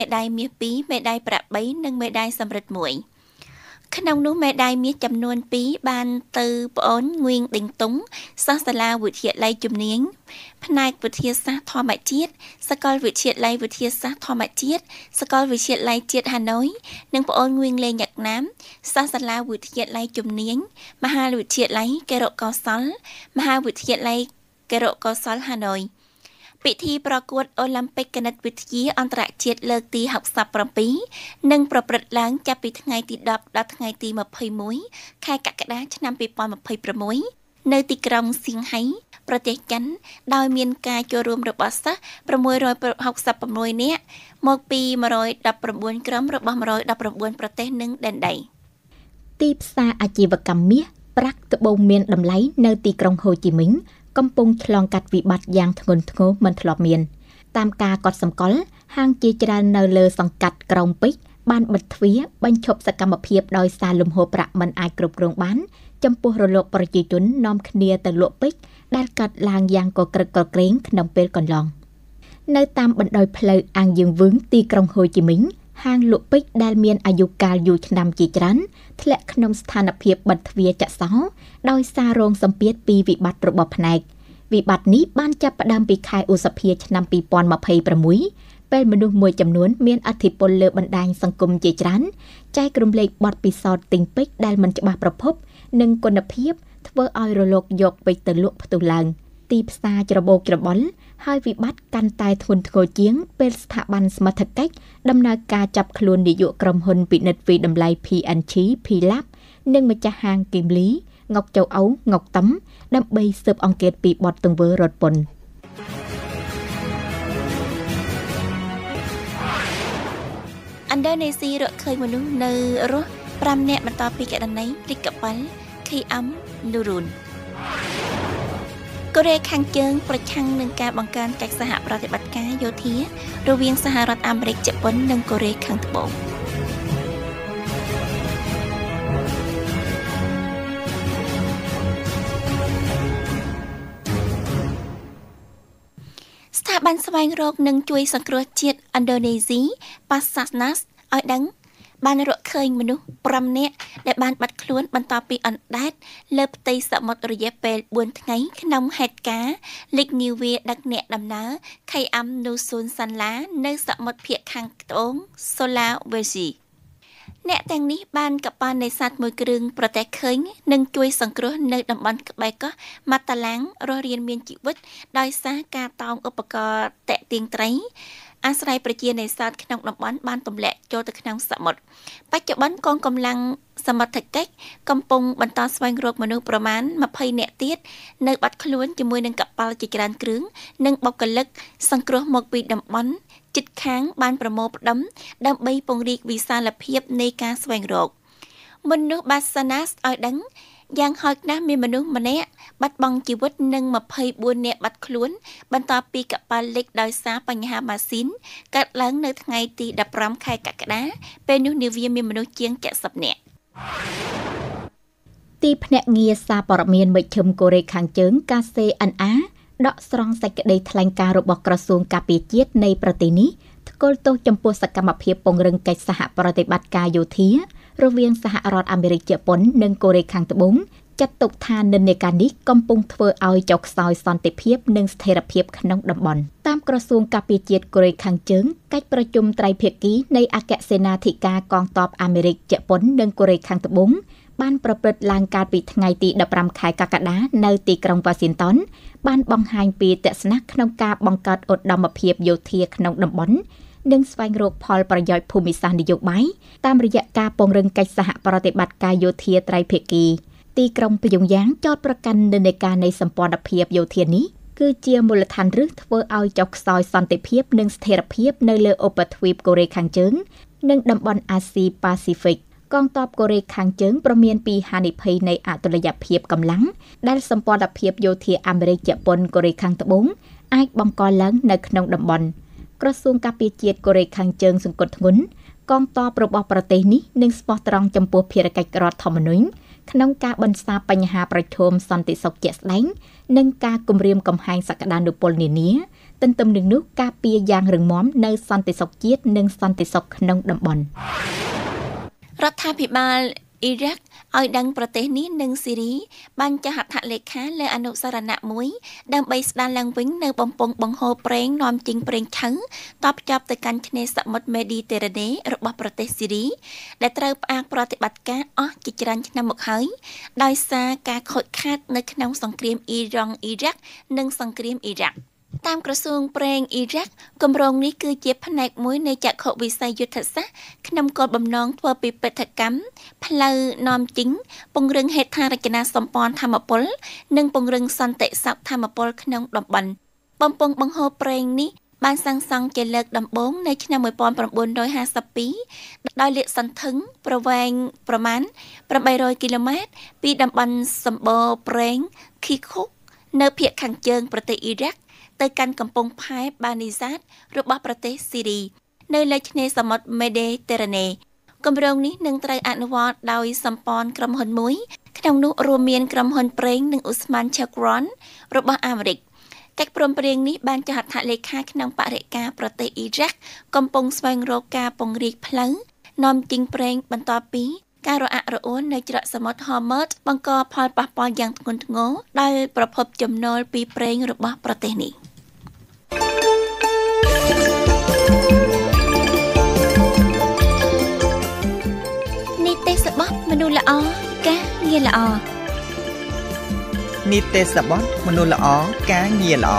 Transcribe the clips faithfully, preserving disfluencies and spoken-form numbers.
ដៃមាសពីរមេដៃប្រាក់បីនិងមេដៃសំរិទ្ធមួយក្នុងនោះមេដៃមាសចំនួនពីរបានទៅប្អូនងួងដេងតុងសាសាលាវិទ្យាល័យជំនាញផ្នែកវិទ្យាសាស្ត្រធម្មជាតិសាកលវិទ្យាល័យវិទ្យាសាស្ត្រធម្មជាតិសាកលវិទ្យាល័យជាតិហាណូយនិងប្អូនងួងលេងយ៉ាក់ណាមសាសាលាវិទ្យាល័យជំនាញមហាវិទ្យាល័យកេរកោសល្យមហាវិទ្យាល័យកេរកោសល្យហាណូយពិធីប្រកួតអូឡ িম্প ពិកគណិតវិទ្យាអន្តរជាតិលើកទីหกสิบเจ็ดនឹងប្រព្រឹត្តឡើងចាប់ពីថ្ងៃទីដប់ដល់ថ្ងៃទីยี่สิบเอ็ดខែកក្កដាឆ្នាំยี่สิบยี่สิบหกនៅទីក្រុងសៀងហៃប្រទេសចិនដោយមានការចូលរួមរបស់សិស្សหกร้อยหกสิบหกនាក់មកពីหนึ่งร้อยสิบเก้าក្រុមរបស់หนึ่งร้อยสิบเก้าប្រទេសនិងដែនដីទីផ្សារអាជីវកម្មមាសប្រាក់ត្បូងមានតម្លៃនៅទីក្រុងហូជីមិញកំពុងឆ្លងកាត់វិបត្តិយ៉ាងធ្ងន់ធ្ងរមិនធ្លាប់មានតាមការកត់សម្គាល់ហាងជាច្រើននៅលើសង្កាត់ក្រុងពេជ្របានបិទទ្វារបញ្ឈប់សកម្មភាពដោយសារលំហូរប្រាក់មិនអាចគ្រប់គ្រងបានចំពោះរលកប្រជាជននាំគ្នាទៅលក់ពេជ្រដែលកាត់ឡើងយ៉ាងកក្រឹកកក្រែងក្នុងពេលកន្លងនៅតាមបណ្ដោយផ្លូវអាងយើងវឹងទីក្រុងហូជីមិញហាងលក់ពេជ្រដែលមានអាយុកាលយូរឆ្នាំជាច្រើនធ្លាក់ក្នុងស្ថានភាពបិទទ្វារចាក់សោដោយសាររងសម្ពាធពីវិបត្តិរបស់ផ្នែកវិបត្តិនេះបានចាប់ផ្ដើមពីខែឧសភាឆ្នាំยี่สิบยี่สิบหกពេលមនុស្សមួយចំនួនមានអធិបុលលើបណ្ដាញសង្គមជាច្រើនចែករំលែកបទពិសោធន៍ទិញពេជ្រដែលមិនច្បាស់ប្រភពនិងគុណភាពធ្វើឲ្យរលកយកពេជ្រទៅលក់ផ្ទុះឡើងទីផ្សារច្របូកច្របល់ហើយវិបត្តិកាន់តែធ្ងន់ធ្ងរជាងពេលស្ថាប័នសមត្ថកិច្ចដំណើរការចាប់ខ្លួននាយកក្រុមហ៊ុនពិនិត្យវិតម្លៃ พี เอ็น จี P-Lab និងម្ចាស់ហាងគីមលីងុកចៅអ៊ូងុកតំដើម្បីស៊ើបអង្កេតពីបទទង្វើរត់ពន្ធឥណ្ឌូនេស៊ីរកឃើញមនុស្សនៅរស់fiveនាក់បន្តពីករណីភ្លេចកប៉ាល់ ខេ เอ็ม Nurulកូរ៉េខាងជើងប្រឆាំងនឹងការបង្កើនកិច្ចសហប្រតិបត្តិការយោធារវាងសហរដ្ឋអាមេរិកជប៉ុននិងកូរ៉េខាងត្បូងស្ថាប័នស្វែងរកនិងជួយសង្គ្រោះជាតិឥណ្ឌូនេស៊ី Basarnas ឲ្យដឹងបានរកឃើញមនុស្សfiveនាក់ដែលបានបាត់ខ្លួនបន្ទាប់ពីអណ្ដែតលើផ្ទៃសមុទ្ររយៈពេលfourថ្ងៃក្នុងហេតុការណ៍លេចនាវាដឹកអ្នកដំណើរ ខេ เอ็ม Nurul Sanla នៅសមុទ្រភាគខាងត្បូង Sulawesi អ្នកទាំងនេះបានកប៉ាល់នេសាទមួយគ្រឿងប្រទះឃើញនិងជួយសង្គ្រោះនៅតំបន់ក្បែរកោះម៉ាតាឡាំងរស់រានមានជីវិតដោយសារការតោងឧបករណ៍តាក់ទាញត្រីអាស្រ័យប្រជានេសាទក្នុងតំបន់បានទម្លាក់ចូលទៅក្នុងសមុទ្របច្ចុប្បន្នកងកម្លាំងសមត្ថកិច្ចកំពុងបន្តស្វែងរកមនុស្សប្រមាណtwentyនាក់ទៀតនៅបាត់ខ្លួនជាមួយនឹងកប៉ាល់ជាច្រើនគ្រឿងនិងបុគ្គលិកសង្គ្រោះមកពីតំបន់ជិតខាងបានប្រមូលផ្ដុំដើម្បីពង្រីកវិសាលភាពនៃការស្វែងរកមនុស្ស Basarnas ឲ្យដឹងយ៉ាងហោចណាស់មានមនុស្សម្នាក់បាត់បង់ជីវិតនិងtwenty-fourនាក់បាត់ខ្លួនបន្ទាប់ពីកប៉ាល់លិចដោយសារបញ្ហាម៉ាស៊ីនកើតឡើងនៅថ្ងៃទីfifteenខែកក្កដាពេលនោះនាវាមានមនុស្សជាងseventyនាក់ទីភ្នាក់ងារសារព័ត៌មានមជ្ឈិមកូរ៉េខាងជើង កាសេ អិន អា ដកស្រង់សេចក្តីថ្លែងការណ៍របស់ក្រសួងការពារជាតិនៃប្រទេសនេះថ្កោលទោសចំពោះសកម្មភាពពង្រឹងកិច្ចសហប្រតិបត្តិការយោធារវាងសហរដ្ឋអាមេរិកជប៉ុននិងកូរ៉េខាងត្បូងចាត់ទុកថានិន្នាការនេះកំពុងធ្វើឲ្យចុះខ្សោយសន្តិភាពនិងស្ថិរភាពក្នុងតំបន់តាមក្រសួងការពារជាតិកូរ៉េខាងជើងកិច្ចប្រជុំត្រីភាគីនៃអគ្គសេនាធិការកងទ័ពអាមេរិកជប៉ុននិងកូរ៉េខាងត្បូងបានប្រព្រឹត្តឡើងកាលពីថ្ងៃទីfifteenខែកក្កដានៅទីក្រុង Washington បានបង្ហាញពីទស្សនៈក្នុងការបង្កើតឧត្តមភាពយោធាក្នុងតំបន់និងស្វែងរកផលប្រយោជន៍ភូមិសាស្ត្រនយោបាយតាមរយៈការពង្រឹងកិច្ចសហប្រតិបត្តិការយោធាត្រីភាគីទីក្រុងព្យុងយ៉ាងចោទប្រកាន់និន្នាការនៃសម្ព័ន្ធភាពយោធានេះគឺជាមូលដ្ឋានគ្រឹះធ្វើឲ្យចុះខ្សោយសន្តិភាពនិងស្ថិរភាពនៅលើឧបទ្វីបកូរ៉េខាងជើងនិងតំបន់អាស៊ីប៉ាស៊ីហ្វិកកងទ័ពកូរ៉េខាងជើងប្រមានពីហានិភ័យនៃអតុល្យភាពកម្លាំងដែលសម្ព័ន្ធភាពយោធាអាមេរិកជប៉ុនកូរ៉េខាងត្បូងអាចបង្កឡើងនៅក្នុងតំបន់ក្រសួងការពារជាតិកូរ៉េខាងជើងសង្កត់ធ្ងន់កងទ័ពរបស់ប្រទេសនេះនឹងស្មោះត្រង់ចំពោះភារកិច្ចរដ្ឋធម្មនុញ្ញក្នុងការបន្សាបបញ្ហាប្រឈមសន្តិសុខជាក់ស្ដែងនិងការគម្រាមកំហែងសក្តានុពលនានាទន្ទឹមនឹងនោះការពារយ៉ាងរឹងមាំនៅសន្តិសុខជាតិនិងសន្តិសុខក្នុងតំបន់រដ្ឋាភិបាលអ៊ីរ៉ាក់ឲ្យដឹងប្រទេសនេះនិងស៊ីរីបានចុះហត្ថលេខាលើអនុសារណៈមួយដើម្បីស្ដារឡើងវិញនៅបំពង់បង្ហូរប្រេងនាំចេញប្រេងឆៅតបចាប់ទៅកាន់ឆ្នេរសមុទ្រមេឌីទែរ៉ាណេរបស់ប្រទេសស៊ីរីដែលត្រូវផ្អាកប្រតិបត្តិការអស់ជាច្រើនឆ្នាំមកហើយដោយសារការខូចខាតនៅក្នុងសង្គ្រាមអ៊ីរ៉ង់អ៊ីរ៉ាក់និងសង្គ្រាមអ៊ីរ៉ាក់តាមក្រសួងប្រេងអ៊ីរ៉ាក់គម្រោងនេះគឺជាផ្នែកមួយនៃចក្ខុវិស័យយុទ្ធសាស្ត្រក្នុងគោលបំណងធ្វើពិពិធកម្មផ្លូវនាំចេញពង្រឹងហេដ្ឋារចនាសម្ព័ន្ធថាមពលនិងពង្រឹងសន្តិសុខថាមពលក្នុងតំបន់បំពង់បង្ហូរប្រេងនេះបានសាងសង់ជាលើកដំបូងនៅឆ្នាំmột nghìn chín trăm hai mươi haiដោយលាតសន្ធឹងប្រវែងប្រមាណeight hundredគីឡូម៉ែត្រពីតំបន់សម្បូរប្រេងឃីឃុកនៅភាគខាងជើងប្រទេសអ៊ីរ៉ាក់ទៅកាន់កំពង់ផែបានីហ្សាតរបស់ប្រទេសស៊ីរីនៅលើឆ្នេរសមុទ្រមេឌីទែរ៉ាណេគម្រោងនេះនឹងត្រូវអនុវត្តដោយសម្ព័ន្ធក្រុមហ៊ុនមួយក្នុងនោះរួមមានក្រុមហ៊ុនប្រេងនិងឧស្ម័នឆាក្រនរបស់អាមេរិកកិច្ចព្រមព្រៀងនេះបានចុះហត្ថលេខាក្នុងបរិយាកាសប្រទេសអ៊ីរ៉ាក់កំពុងស្វែងរកការពង្រីកផ្លូវនាំចេញប្រេងបន្ទាប់ពីការរអាក់រអួននៅច្រកសមុទ្រ Hormuz បង្កផលប៉ះពាល់យ៉ាងធ្ងន់ធ្ងរដល់ប្រភពចំណូលពីប្រេងរបស់ប្រទេសនេះនីតិរបស់មនុស្សល្អការងារល្អនីតិរបស់មនុស្សល្អការងារល្អ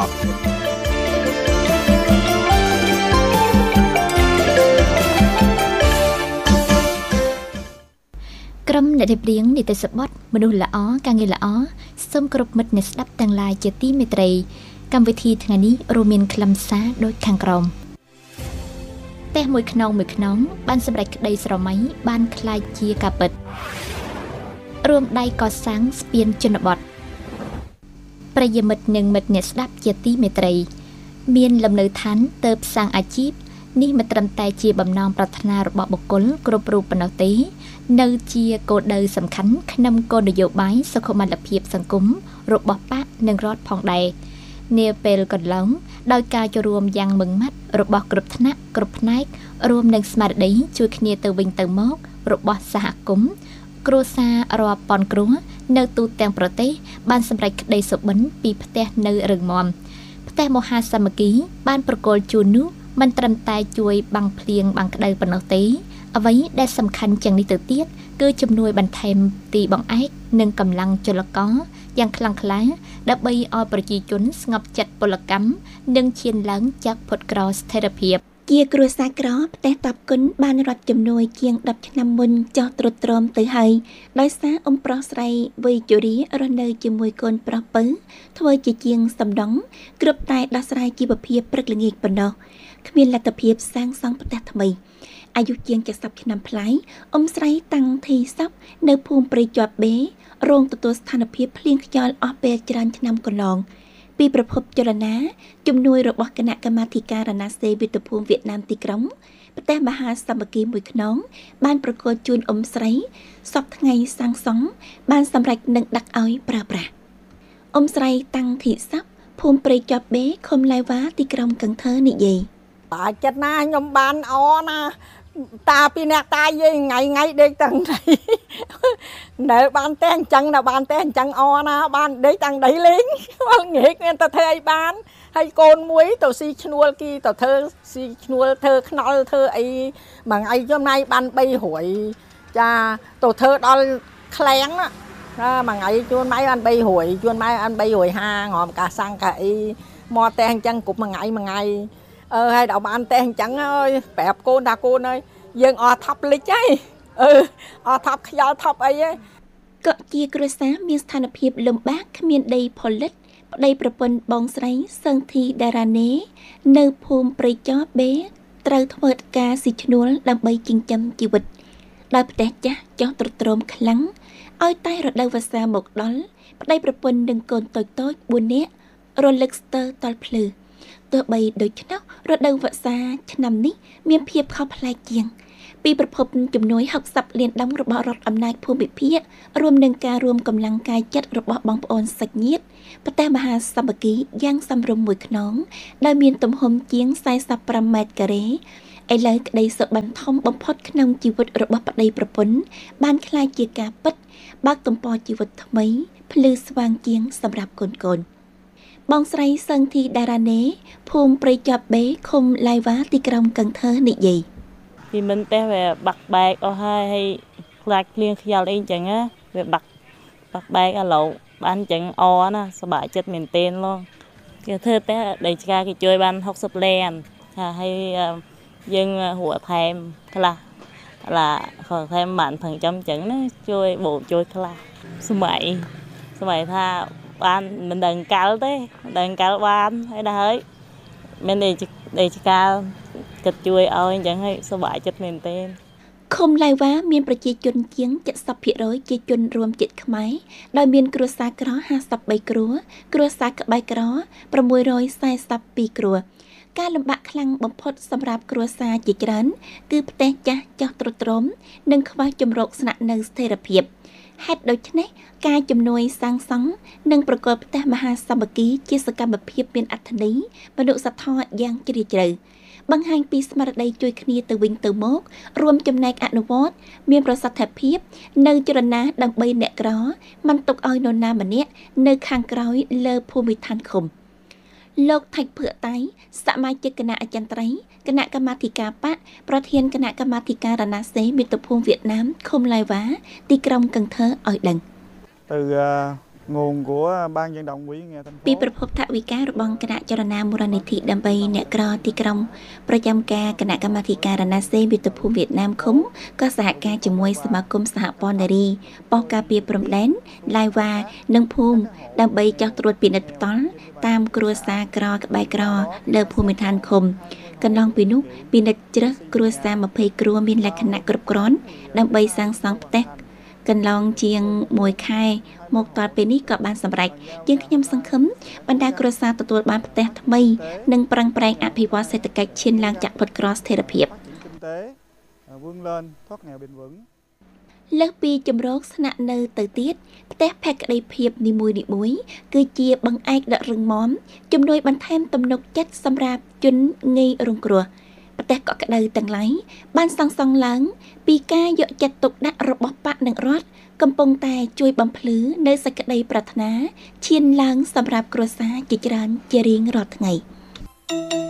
ក្រុមអ្នករៀបរៀងនីតិសបត់មនុស្សល្អការងារល្អសូមគោរពមិត្តអ្នកស្ដាប់ទាំងឡាយជាទីមេត្រីកម្មវិធីថ្ងៃនេះរួមមានខ្លឹមសារដូចខាងក្រោមផ្ទះមួយខ្នងមួយខ្នងបានសម្រេចក្តីស្រមៃបានคล้ายជាការពិតរួមដៃកសាងស្ពានជនបទប្រិយមិត្តនិងមិត្តអ្នកស្ដាប់ជាទីមេត្រីមានលំនៅឋានទៅផ្សាងអាជីពនេះមិនត្រឹមតែជាបំណងប្រាថ្នារបស់បុគ្គលគ្រប់រូបប៉ុណ្ណោះទេនៅជាគោលដៅសំខាន់ក្នុងគោលនយោបាយសុខុមាលភាពសង្គមរបស់បកនិងរដ្ឋផងដែរនាពេលកន្លងដោយការចូលរួមយ៉ាងម៉ឺងម៉ាត់របស់គ្រប់ថ្នាក់គ្រប់ផ្នែករួមនឹងស្មារតីជួយគ្នាទៅវិញទៅមករបស់សហគមន៍គ្រួសាររាប់ពាន់គ្រួនៅទូទាំងប្រទេសបានសម្រេចក្តីសុបិនពីផ្ទះនៅរឹងមាំផ្ទះមហាសាមគ្គីបានប្រគល់ជូននោះមិនត្រឹមតែជួយបាំងភ្លៀងបាំងក្តៅប៉ុណ្ណោះទេអ្វីដែលសំខាន់ជាងនេះទៅទៀតគឺជំនួយបន្ថែមទីបង្អែកនិងកម្លាំងចលករយ៉ាងខ្លាំងក្លាដើម្បីឲ្យប្រជាជនស្ងប់ចិត្តពលកម្មនិងឈានឡើងจากផុតក្រស្ថិរភាពជាគ្រួសារក្រផ្ទះតាប់គុណបានរត់ជំនួយជាងដប់ឆ្នាំមុនចោះត្រុតត្រោមទៅហើយដោយសារអ៊ំប្រុសស្រីវ័យជរារស់នៅជាមួយកូនប្រុសពៅធ្វើជាជាងសំដងគ្រប់តែដោះស្រាយជីវភាពព្រឹកល្ងាចប៉ុណ្ណោះគ្មានលទ្ធភាពសាងសង់ផ្ទះថ្មីអាយុជាង칠십ឆ្នាំប្លាយអ៊ំស្រីតាំងធីសពនៅភូមិព្រៃជាប់បេរងទទួលស្ថានភាពភ្លៀងខ្យល់អស់ពេលច្រើនឆ្នាំកន្លងពីប្រភពចលនាជំនួយរបស់គណៈកម្មាធិការអាណាសេវិតភូមិវៀតណាមទីក្រុងផ្ទះមហាសាមគ្គីមួយខ្នងបានប្រគល់ជូនអ៊ំស្រីសពថ្ងៃសាងសង់បានសម្រេចនឹងដាក់ឲ្យប្រើប្រាស់អ៊ំស្រីតាំងធីសពភូមិព្រៃជាប់បេខុំឡៃវ៉ាទីក្រុងកឹងធើនិយាយបាទចិត្តណាខ្ញុំបានអណាតាពីអ្នកតាយាយថ្ងៃថ្ងៃដេកតាំងដៃនៅបានតែអញ្ចឹងណាបានតែអញ្ចឹងអណាបានដេកតាំងដៃលេងបងងាយមានតែធ្វើអីបានហើយកូនមួយទៅស៊ីឈ្នួលគីទៅធ្វើស៊ីឈ្នួលធ្វើខ្នល់ធ្វើអីមួយថ្ងៃចំណាយបានបីរួយចាទៅធ្វើដល់ឃ្លាំងណាមួយថ្ងៃជួនម៉ៃបានបីរួយជួនម៉ៃបានបីរួយហាងរំកាសាំងកាអីមកតែអញ្ចឹងគ្រប់មួយថ្ងៃមួយថ្ងៃអឺហើយដល់បានតែអញ្ចឹងអើយប្រាប់កូនថាកូនអើយយើងអត់ថប់លិចហើយអឺអត់ថប់ខ្យល់ថប់អីហ្នឹងក៏ជាគ្រួសារមានស្ថានភាពលំបាកគ្មានដីផលិតប្តីប្រពន្ធបងស្រីសឹងធីដារ៉ាណេនៅភូមិព្រៃជាប់បេត្រូវធ្វើការស៊ីឈ្នួលដើម្បីចិញ្ចឹមជីវិតដោយផ្ទះចាស់ចោះទ្រុឌទ្រោមខ្លាំងឲ្យតែរដូវវស្សាមកដល់ប្តីប្រពន្ធនិងកូនតូចតូចបួននាក់រលឹកស្ទើរតល់ភ្លឺទោះបីដូច្នោះរដូវវស្សាឆ្នាំនេះមានភាពខុសប្លែកជាងពីប្រភពជំនួយហុកសិបលានដុំរបស់រដ្ឋអំណាចភូមិភាគរួមនឹងការរួមកម្លាំងកាយចិត្តរបស់បងប្អូនសាច់ញាតិប្រទេសមហាសាមគ្គីយ៉ាងសម្រុំមួយខ្នងដែលមានទំហំជាងសែនសិបប្រាំម៉ែត្រការ៉េឥឡូវក្តីសុបិនធំបំផុតក្នុងជីវិតរបស់ប្តីប្រពន្ធបានក្លាយជាការពិតបើកទំព័រជីវិតថ្មីភ្លឺស្វាងជាងសម្រាប់កូនកូនបងស្រីសឹងធីដារ៉ាណេភូមិព្រៃចប់បេឃុំឡៃវ៉ាទីក្រុងកឹងធើនិយាយពីមិនទេវាបាក់បែកអស់ហើយហើយខ្លាចភ្លៀងខ្យល់អីចឹងណាវាបាក់បាក់បែកឥឡូវបានចឹងអណាសប្បាយចិត្តមែនទែនឡងគេធ្វើតែដីឆ្កាគេជួយបានหกสิบលានថាហើយយើងហួរថែមខ្លះឡាខំថែមបានផឹងចំចឹងណាជួយបូកជួយខ្លះសម័យសម័យថាបានមិនដឹងកាល់ទេមិនដឹងកាល់បានហើយដល់ហើយមានដីដីឆ្កាចិត្តជួយឲ្យអញ្ចឹងហើយសប្បាយចិត្តមែនទែនឃុំឡៃវ៉ាមានប្រជាជនជាង เจ็ดสิบភាគរយ ជាជនរួមជាតិខ្មែរដោយមានគ្រួសារក្រห้าสิบสามគ្រួគ្រួសារក្បែរក្រหกร้อยสี่สิบสองគ្រួការលំបាកខ្លាំងបំផុតសម្រាប់គ្រួសារជាច្រើនគឺផ្ទះចាស់ចោះទ្រុឌទ្រោមនិងខ្វះជម្រកស្នាក់នៅស្ថិរភាពហេតុដូច្នេះការជំនួយសាងសង់និងប្រកបផ្ទះមហាសាមគ្គីជាសកម្មភាពមានអត្ថន័យមនុស្សធម៌យ៉ាងជ្រាលជ្រៅបង្ហាញពីស្មារតីជួយគ្នាទៅវិញទៅមករួមចំណែកអនុវត្តមានប្រសិទ្ធភាពនៅចលនាដើម្បីអ្នកក្រមិនទុកឲ្យនរណាម្នាក់នៅខាងក្រោយលើភូមិឋានឃុំលោកថៃភឿតៃសមាជិកគណៈអចិន្ត្រៃយ៍គណៈកម្មាធិការបកប្រធានគណៈកម្មាធិការរណាសេមាតុភូមិវៀតណាមឃុំឡៃវ៉ាទីក្រុងកឹងធើឲ្យដឹង từ nguồn của ban vận động quỹ nghèo thành phố ពីប្រភពថវិការបស់គណៈចលនាមរណនិធិដើម្បីអ្នកក្រទីក្រុងប្រចាំការគណៈកម្មាធិការរណាសេមាតុភូមិវៀតណាមឃុំក៏សហការជាមួយសមាគមសហព័ន្ធនារីប៉ុស្តិ៍ការពារព្រំដែនឡៃវ៉ានិងភូមិដើម្បីចោះត្រួតពិនិត្យផ្ទាល់តាមគ្រួសារក្រក្បែរក្រលើភូមិឋានឃុំកន្លងពីនោះពិនិត្យជ្រើសគ្រួសារยี่สิบគ្រួមានលក្ខណៈគ្រប់គ្រាន់ដើម្បីសាងសង់ផ្ទះកន្លងជាងមួយខែមកតទៅពេលនេះក៏បានសម្រេចជាងខ្ញុំសង្ឃឹមបណ្ដាគ្រួសារទទួលបានផ្ទះថ្មីនិងប្រឹងប្រែងអភិវឌ្ឍសេដ្ឋកិច្ចឈានឡើងចាក់ផុតក្រស្ថិរភាពលើសពីជំរកស្នាក់នៅទៅទៀតផ្ទះភក្តីភាពនីមួយៗគឺជាបង្អែកដ៏រឹងមាំជំនួយបន្ថែមទំនុកចិត្តសម្រាប់ជនងាយរងគ្រោះប្រទេសកក់ក្ដៅទាំងឡាយបានសង់សង់ឡើងពីការយកចិត្តទុកដាក់របស់បកនិងរដ្ឋកំពុងតែជួយបំភ្លឺនៅសេចក្តីប្រាថ្នាឈានឡើងសម្រាប់គ្រួសារជាច្រើនជារៀងរាល់ថ្ងៃ